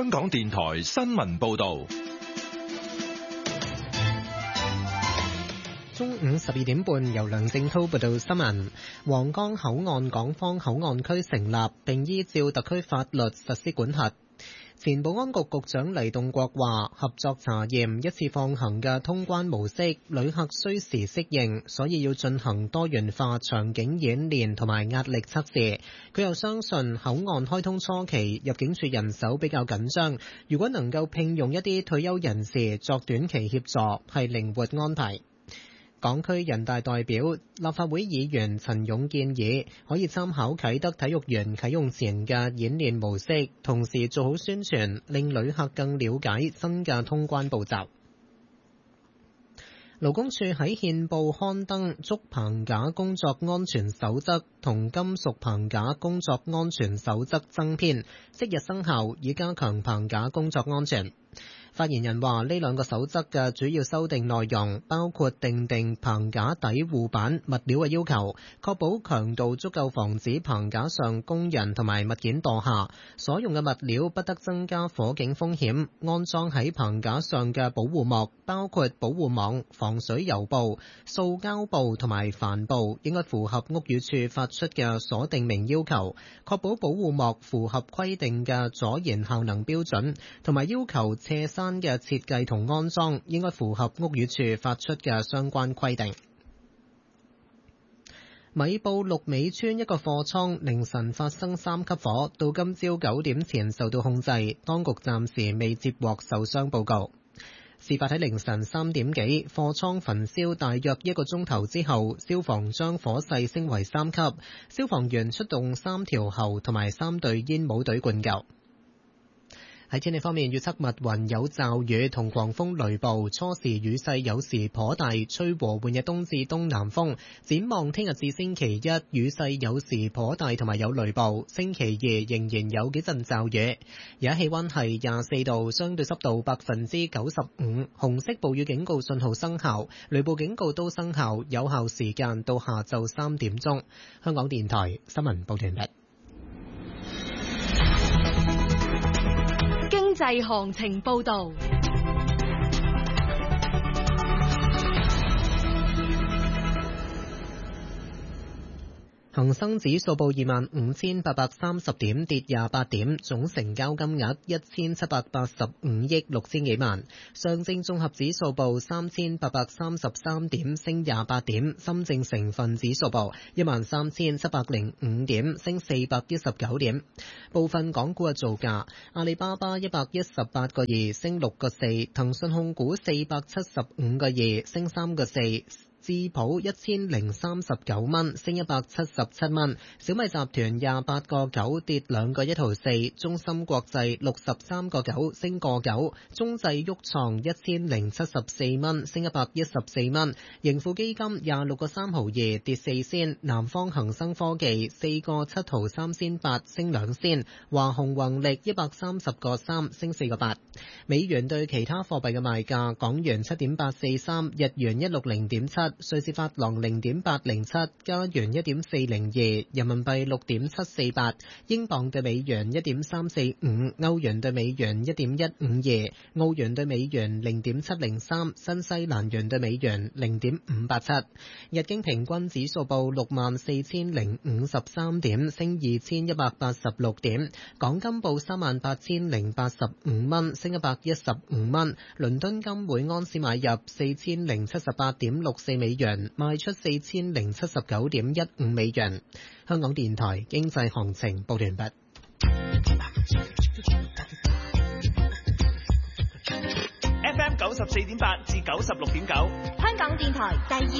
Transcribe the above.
香港電台新聞報道。 中午12點半，由梁正滔報道新聞。皇崗口岸港方口岸區成立，並依照特區法律實施管轄。前保安局局長黎棟國話，合作查驗一次放行嘅通關模式，旅客需時適應，所以要進行多元化場景演練同埋壓力測試。佢又相信口岸開通初期入境處人手比較緊張，如果能夠聘用一啲退休人士作短期協助，係靈活安排。港區人大代表、立法會議員陳勇建議可以參考啟德體育園啟用前嘅演練模式，同時做好宣傳，令旅客更了解新嘅通關步驟。勞工處喺憲報刊登竹棚架工作安全守則同金屬棚架工作安全守則增編，即日生效，以加強棚架工作安全。發言人話，呢兩個守則嘅主要修訂內容包括訂定棚架底護板物料嘅要求，確保強度足夠防止棚架上工人同埋物件墮下，所用嘅物料不得增加火警風險，安裝喺棚架上嘅保護膜包括保護網、防水油布、塑膠布同埋帆布應該符合屋宇署發出嘅所訂明要求，確保保護膜符合規定嘅阻燃效能標準，同埋要求斜山嘅設計同安裝應該符合屋宇署發出嘅相關規定。米埔鹿尾村一個貨倉凌晨發生3級火，到今朝9點前受到控制，當局暫時未接獲受傷報告。事發喺凌晨3點幾，貨倉焚燒大約1個鐘頭之後，消防將火勢升為3級，消防員出動3條喉同埋3隊煙霧隊灌救。喺天氣方面，預測密雲有驟雨同狂風雷暴，初時雨勢有時頗大，吹和緩嘅東至東南風。展望聽日至星期一，雨勢有時頗大同埋有雷暴，星期二仍然有幾陣驟雨。而家氣溫係24度，相對濕度95%，紅色暴雨警告信號生效，雷暴警告都生效，有效時間到下晝3點鐘。香港電台新聞報道完畢。 經濟行情報道。恒生指數報25,830點，跌28點，總成交金額1785億6千幾萬。上證綜合指數報3833點，升28點。深證成分指數報13,705點，升419點。部分港股嘅造價：阿里巴巴118個2，升6個4；騰訊控股475個2，升3個4。智普1039蚊，升177蚊；小米集團28個9，跌2個1毫4；中芯國際63個9，升個9；中製旭創1074蚊，升114蚊；盈富基金26個3毫2，跌4仙；南方恒生科技4個7毫3仙8，升2仙；華虹宏力130個3，升4個8。美元對其他貨幣嘅賣價：港元7.843，日元160.7。瑞士法郎0.807，加元1.402，人民幣6.748，英鎊對美元1.345，歐元對美元1.152，澳元對美元0.703，新西蘭元對美元0.587。日經平均指數報64,053點，升2186點。港金報38,085蚊，升115蚊。倫敦金每盎司買入4078.64美元，賣出4079.15美元。香港電台經濟行情報完畢。 FM 94.8至96.9，香港電台第二。